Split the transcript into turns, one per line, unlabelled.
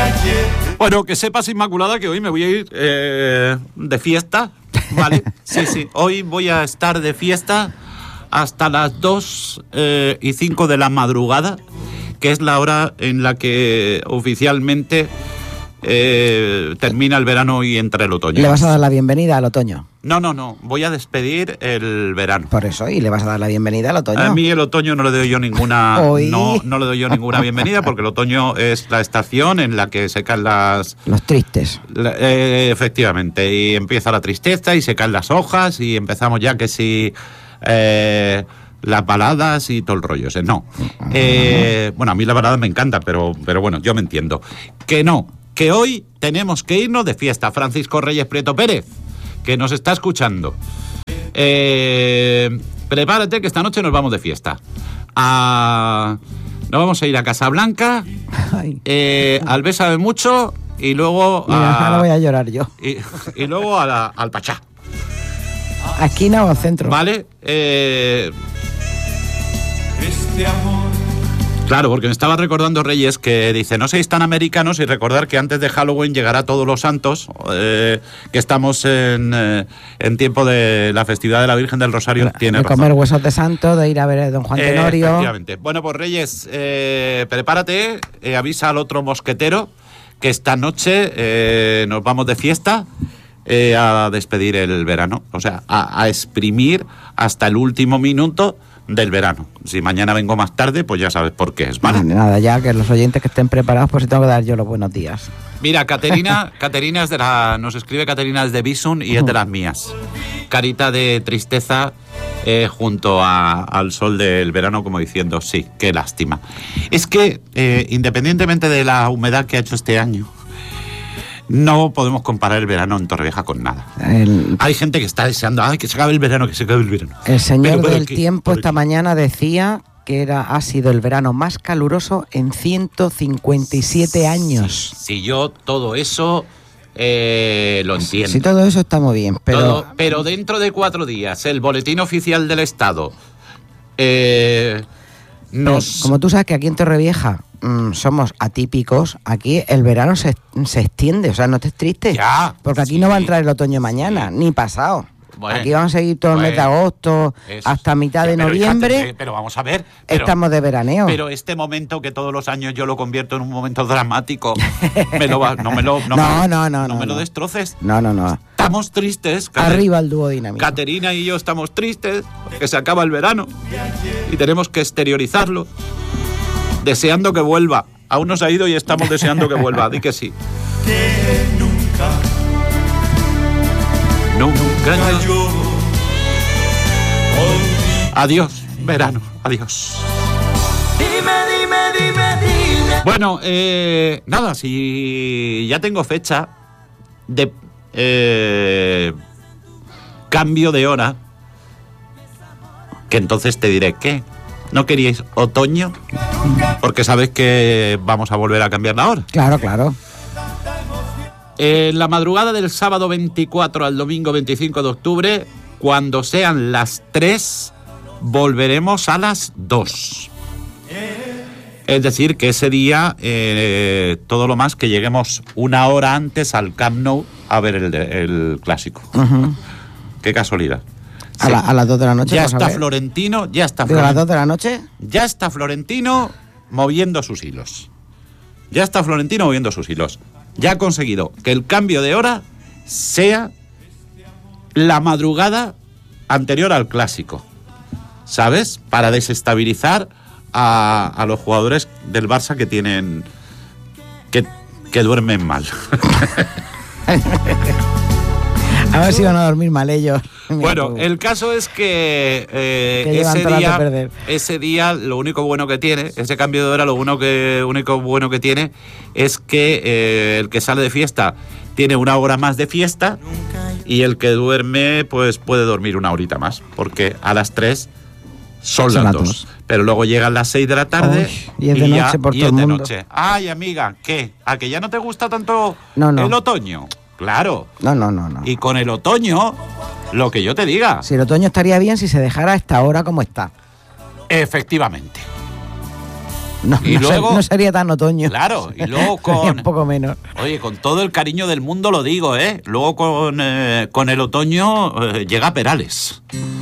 Bueno, que sepas, Inmaculada, que hoy me voy a ir de fiesta, ¿vale? Sí, hoy voy a estar de fiesta hasta las 2:05 de la madrugada, que es la hora en la que oficialmente termina el verano y entra el otoño.
¿Le vas a dar la bienvenida al otoño?
No, voy a despedir el verano.
Por eso, y le vas a dar la bienvenida al otoño.
A mí el otoño no le doy yo ninguna no le doy yo ninguna bienvenida, porque el otoño es la estación en la que se caen los
tristes.
Efectivamente, y empieza la tristeza y se caen las hojas y empezamos ya que si las baladas y todo el rollo ese. No. Bueno, a mí la balada me encanta, pero bueno, yo me entiendo. Que hoy tenemos que irnos de fiesta. Francisco Reyes Prieto Pérez, que nos está escuchando. Prepárate que esta noche nos vamos de fiesta. Nos vamos a ir a Casablanca, al Bésame Mucho y luego
ahora voy a llorar yo.
Y luego al Pachá.
¿A esquina o al centro?
Vale. Este amor. Claro, porque me estaba recordando Reyes que dice, no seáis tan americanos, y recordar que antes de Halloween llegará Todos los Santos, que estamos en tiempo de la festividad de la Virgen del Rosario.
De comer huesos de santo, de ir a ver a Don Juan Tenorio.
Efectivamente. Bueno, pues Reyes, prepárate, avisa al otro mosquetero que esta noche nos vamos de fiesta a despedir el verano, o sea, a exprimir hasta el último minuto del verano. Si mañana vengo más tarde, pues ya sabes por qué es, ¿vale?
Nada, ya que los oyentes que estén preparados, pues si tengo que dar yo los buenos días.
Mira, Caterina es nos escribe Caterina desde Bisun y es de las mías. Carita de tristeza junto al sol del verano, como diciendo, sí, qué lástima. Es que, independientemente de la humedad que ha hecho este año, no podemos comparar el verano en Torrevieja con nada. Hay gente que está deseando, que se acabe el verano, que se acabe el verano.
El señor del tiempo esta mañana decía que ha sido el verano más caluroso en 157 años.
Sí, yo todo eso lo entiendo.
Sí, todo eso está muy bien,
pero dentro de 4 días, el Boletín Oficial del Estado
como tú sabes que aquí en Torrevieja somos atípicos, aquí el verano se extiende, o sea, no estés triste.
Ya,
porque aquí no va a entrar el otoño mañana, ni pasado. Bueno, aquí vamos a seguir todo el mes de agosto, hasta mitad de noviembre.
Pero vamos a ver.
Estamos de veraneo.
Pero este momento que todos los años yo lo convierto en un momento dramático, no me lo destroces.
No.
Estamos tristes.
Arriba el dúo dinámico.
Caterina y yo estamos tristes porque se acaba el verano y tenemos que exteriorizarlo, deseando que vuelva. Aún no se ha ido y estamos deseando que vuelva. Di que sí.
Que nunca yo.
Adiós, verano. Adiós.
Dime.
Bueno, nada, si ya tengo fecha de cambio de hora, que entonces te diré que ¿no queríais otoño? Porque sabes que vamos a volver a cambiar la hora.
Claro.
En la madrugada del sábado 24 al domingo 25 de octubre, cuando sean las 3, volveremos a las 2. Es decir, que ese día, todo lo más que lleguemos 1 hora antes al Camp Nou a ver el clásico. Uh-huh. Qué casualidad.
Sí. A las 2 de la noche.
Ya está Florentino,
¿A las 2 de la noche?
Ya está Florentino moviendo sus hilos. Ya ha conseguido que el cambio de hora sea la madrugada anterior al clásico, ¿sabes? Para desestabilizar a los jugadores del Barça que tienen que duermen mal.
A ver si van a dormir mal ellos.
Bueno, el caso es que ese día lo único bueno que tiene, ese cambio de hora, lo único bueno que tiene es que el que sale de fiesta tiene 1 hora más de fiesta y el que duerme pues puede dormir 1 horita más, porque a las 3 son las 2. Pero luego llegan las 6 de la tarde
y es de noche por todo el mundo.
Ay, amiga, ¿qué? ¿A que ya no te gusta tanto el otoño? Claro.
No.
Y con el otoño, lo que yo te diga.
Si el otoño estaría bien si se dejara a esta hora como está.
Efectivamente.
No,
Y luego-
no sería tan otoño.
Claro, y luego
Sería un
con...
poco menos.
Oye, con todo el cariño del mundo lo digo, ¿eh? Luego con el otoño llega Perales.